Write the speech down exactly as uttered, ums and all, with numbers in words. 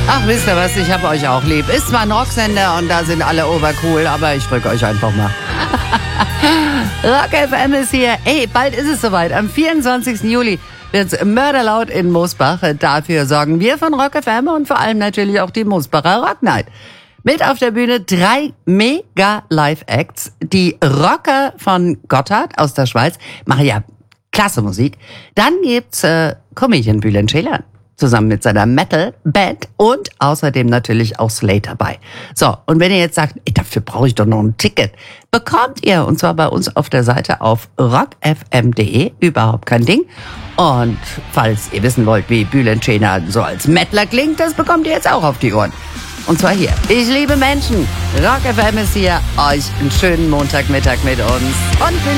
Ach, wisst ihr was, ich hab euch auch lieb. Ist zwar ein Rocksender und da sind alle obercool, aber ich drück euch einfach mal. Rock F M ist hier. Ey, bald ist es soweit. Am vierundzwanzigsten Juli wird's mörderlaut in Mosbach. Dafür sorgen wir von Rock F M und vor allem natürlich auch die Mosbacher Rock Night. Mit auf der Bühne drei mega Live-Acts. Die Rocker von Gotthard aus der Schweiz machen ja klasse Musik. Dann gibt's äh, Comedian Bülent Ceylan zusammen mit seiner Metal-Band und außerdem natürlich auch Slate dabei. So, und wenn ihr jetzt sagt, ey, dafür brauche ich doch noch ein Ticket, bekommt ihr, und zwar bei uns auf der Seite auf rock f m punkt d e, überhaupt kein Ding. Und falls ihr wissen wollt, wie Bülent Ceylan so als Mettler klingt, das bekommt ihr jetzt auch auf die Ohren. Und zwar hier. Ich liebe Menschen. Rock F M ist hier. Euch einen schönen Montagmittag mit uns. Und